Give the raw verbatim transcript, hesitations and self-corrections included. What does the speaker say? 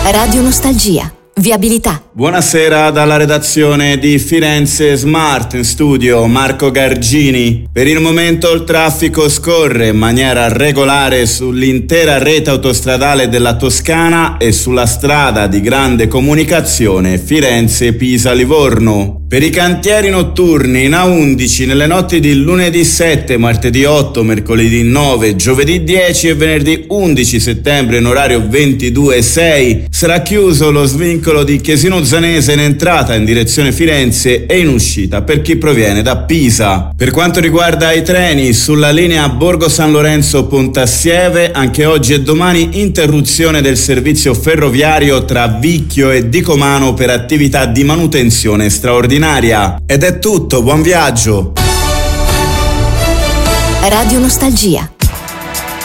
Radio Nostalgia. Viabilità. Buonasera dalla redazione di Firenze Smart, in studio Marco Gargini. Per il momento il traffico scorre in maniera regolare sull'intera rete autostradale della Toscana e sulla strada di grande comunicazione Firenze-Pisa-Livorno. Per i cantieri notturni in A undici nelle notti di lunedì sette, martedì otto, mercoledì nove, giovedì dieci e venerdì undici settembre in orario ventidue e sei sarà chiuso lo svincolo di Chiesino Zanese in entrata in direzione Firenze e in uscita per chi proviene da Pisa. Per quanto riguarda i treni, sulla linea Borgo San Lorenzo Pontassieve anche oggi e domani interruzione del servizio ferroviario tra Vicchio e Dicomano per attività di manutenzione straordinaria. Ed è tutto, buon viaggio! Radio Nostalgia.